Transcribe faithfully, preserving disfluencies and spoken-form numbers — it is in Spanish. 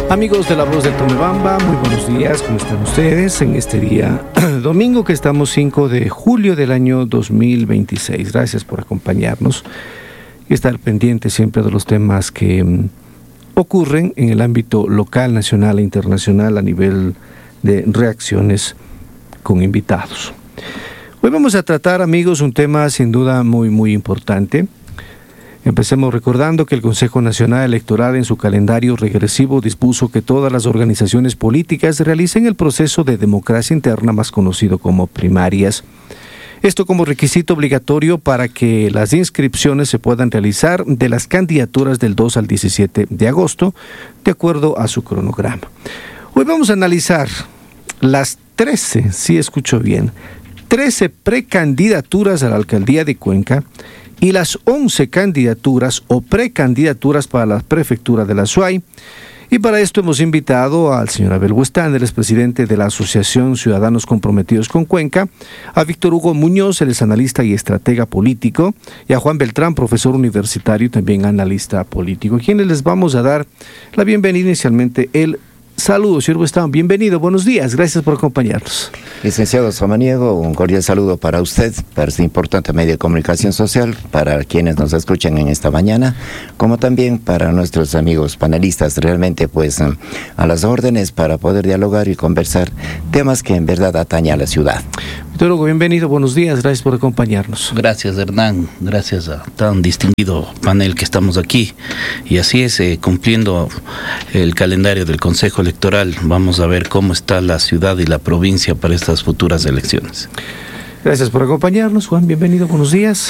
Amigos de La Voz de Tomebamba, muy buenos días, ¿cómo están ustedes? En este día domingo que estamos cinco de julio del año dos mil veintiséis. Gracias por acompañarnos y estar pendientes siempre de los temas que um, ocurren en el ámbito local, nacional e internacional a nivel de reacciones con invitados. Hoy vamos a tratar, amigos, un tema sin duda muy, muy importante. Empecemos recordando que el Consejo Nacional Electoral en su calendario regresivo dispuso que todas las organizaciones políticas realicen el proceso de democracia interna más conocido como primarias. Esto como requisito obligatorio para que las inscripciones se puedan realizar de las candidaturas del dos al diecisiete de agosto, de acuerdo a su cronograma. Hoy vamos a analizar las trece, si escucho bien, trece precandidaturas a la alcaldía de Cuenca y las once candidaturas o precandidaturas para la prefectura de la SUAY. Y para esto hemos invitado al señor Abel Huestán, el expresidente de la Asociación Ciudadanos Comprometidos con Cuenca, a Víctor Hugo Muñoz, el es analista y estratega político, y a Juan Beltrán, profesor universitario y también analista político, a quienes les vamos a dar la bienvenida inicialmente. El saludo, señor Huestán, bienvenido, buenos días, gracias por acompañarnos. Licenciado Samaniego, un cordial saludo para usted, para este importante medio de comunicación social, para quienes nos escuchan en esta mañana, como también para nuestros amigos panelistas, realmente pues a las órdenes para poder dialogar y conversar temas que en verdad atañen a la ciudad. Víctor Hugo, bienvenido, buenos días, gracias por acompañarnos. Gracias, Hernán, gracias a tan distinguido panel que estamos aquí. Y así es, eh, cumpliendo el calendario del Consejo Electoral, vamos a ver cómo está la ciudad y la provincia para estas futuras elecciones. Gracias por acompañarnos, Juan, bienvenido, buenos días.